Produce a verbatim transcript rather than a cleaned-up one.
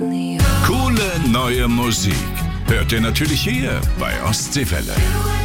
Coole neue Musik hört ihr natürlich hier bei Ostseewelle.